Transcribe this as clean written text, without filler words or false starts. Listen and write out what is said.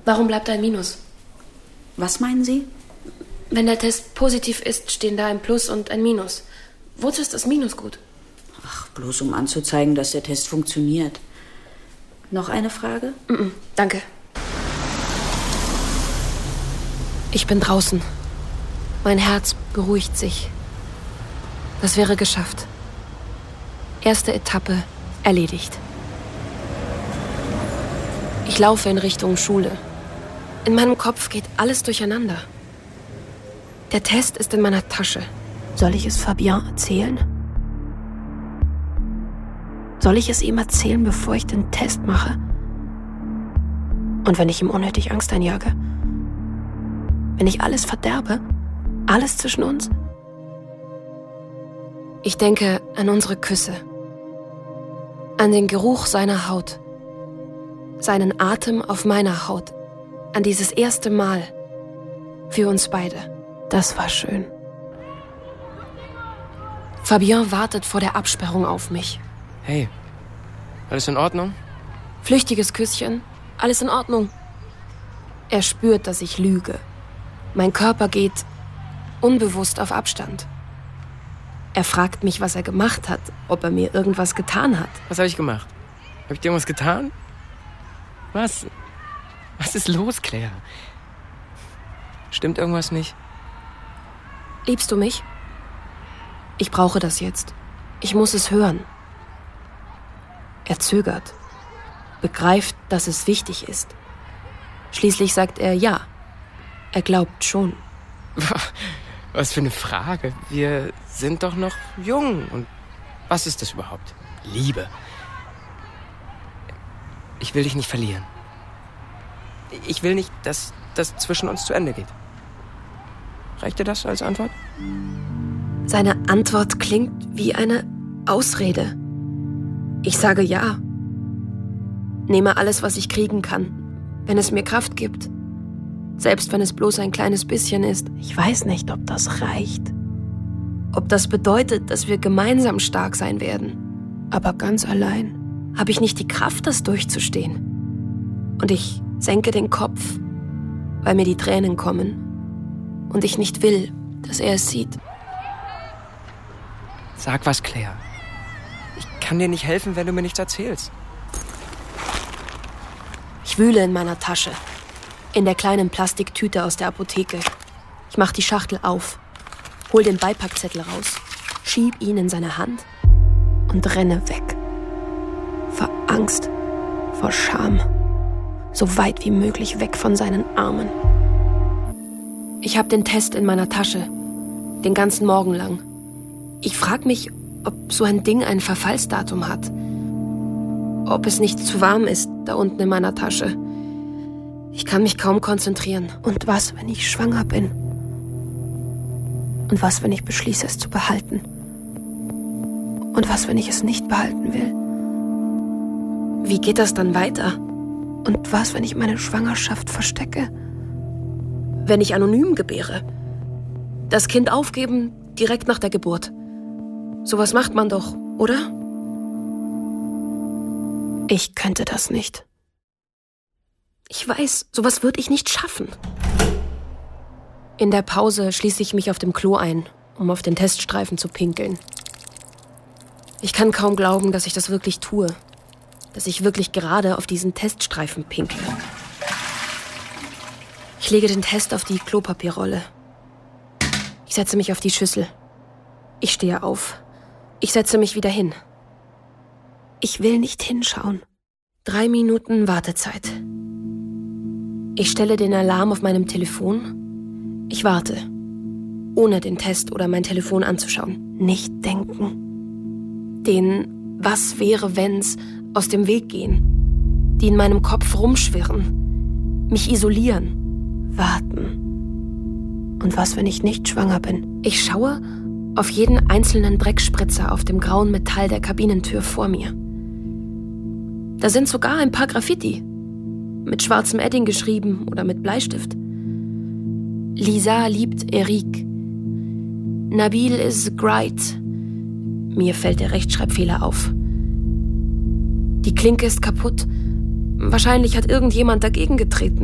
Warum bleibt da ein Minus? Was meinen Sie? Wenn der Test positiv ist, stehen da ein Plus und ein Minus. Wozu ist das Minus gut? Ach, bloß um anzuzeigen, dass der Test funktioniert. Noch eine Frage? Danke. Ich bin draußen. Mein Herz beruhigt sich. Das wäre geschafft. Erste Etappe erledigt. Ich laufe in Richtung Schule. In meinem Kopf geht alles durcheinander. Der Test ist in meiner Tasche. Soll ich es Fabien erzählen? Soll ich es ihm erzählen, bevor ich den Test mache? Und wenn ich ihm unnötig Angst einjage? Wenn ich alles verderbe? Alles zwischen uns? Ich denke an unsere Küsse. An den Geruch seiner Haut. Seinen Atem auf meiner Haut. An dieses erste Mal. Für uns beide. Das war schön. Fabien wartet vor der Absperrung auf mich. Hey, alles in Ordnung? Flüchtiges Küsschen. Alles in Ordnung. Er spürt, dass ich lüge. Mein Körper geht unbewusst auf Abstand. Er fragt mich, was er gemacht hat, ob er mir irgendwas getan hat. Was habe ich gemacht? Habe ich dir was getan? Was? Was ist los, Claire? Stimmt irgendwas nicht? Liebst du mich? Ich brauche das jetzt. Ich muss es hören. Er zögert. Begreift, dass es wichtig ist. Schließlich sagt er ja. Er glaubt schon. Was für eine Frage. Wir sind doch noch jung. Und was ist das überhaupt? Liebe. Ich will dich nicht verlieren. Ich will nicht, dass das zwischen uns zu Ende geht. Reicht dir das als Antwort? Seine Antwort klingt wie eine Ausrede. Ich sage ja. Nehme alles, was ich kriegen kann, wenn es mir Kraft gibt. Selbst wenn es bloß ein kleines bisschen ist. Ich weiß nicht, ob das reicht. Ob das bedeutet, dass wir gemeinsam stark sein werden. Aber ganz allein habe ich nicht die Kraft, das durchzustehen. Und ich senke den Kopf, weil mir die Tränen kommen. Und ich nicht will, dass er es sieht. Sag was, Claire. Ich kann dir nicht helfen, wenn du mir nichts erzählst. Ich wühle in meiner Tasche. In der kleinen Plastiktüte aus der Apotheke. Ich mach die Schachtel auf, hol den Beipackzettel raus, schieb ihn in seine Hand und renne weg. Vor Angst, vor Scham. So weit wie möglich weg von seinen Armen. Ich hab den Test in meiner Tasche. Den ganzen Morgen lang. Ich frag mich, ob so ein Ding ein Verfallsdatum hat. Ob es nicht zu warm ist, da unten in meiner Tasche. Ich kann mich kaum konzentrieren. Und was, wenn ich schwanger bin? Und was, wenn ich beschließe, es zu behalten? Und was, wenn ich es nicht behalten will? Wie geht das dann weiter? Und was, wenn ich meine Schwangerschaft verstecke? Wenn ich anonym gebäre? Das Kind aufgeben direkt nach der Geburt. Sowas macht man doch, oder? Ich könnte das nicht. Ich weiß, sowas würde ich nicht schaffen. In der Pause schließe ich mich auf dem Klo ein, um auf den Teststreifen zu pinkeln. Ich kann kaum glauben, dass ich das wirklich tue. Dass ich wirklich gerade auf diesen Teststreifen pinkle. Ich lege den Test auf die Klopapierrolle. Ich setze mich auf die Schüssel. Ich stehe auf. Ich setze mich wieder hin. Ich will nicht hinschauen. 3 Minuten Wartezeit. Ich stelle den Alarm auf meinem Telefon. Ich warte, ohne den Test oder mein Telefon anzuschauen. Nicht denken. Den Was wäre, wenn's aus dem Weg gehen. Die in meinem Kopf rumschwirren. Mich isolieren. Warten. Und was, wenn ich nicht schwanger bin? Ich schaue auf jeden einzelnen Dreckspritzer auf dem grauen Metall der Kabinentür vor mir. Da sind sogar ein paar Graffiti. Mit schwarzem Edding geschrieben oder mit Bleistift. Lisa liebt Eric. Nabil is great. Mir fällt der Rechtschreibfehler auf. Die Klinke ist kaputt. Wahrscheinlich hat irgendjemand dagegen getreten.